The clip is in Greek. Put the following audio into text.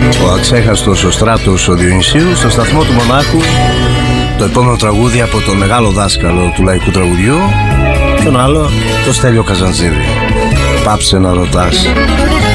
Ο αξέχαστος ο Στράτος ο Διονυσίου στο σταθμό του Μονάχου. Το επόμενο τραγούδι από τον μεγάλο δάσκαλο του λαϊκού τραγουδιού, τον άλλο, το Στέλιο Καζαντζίδη. Πάψε να ρωτάς.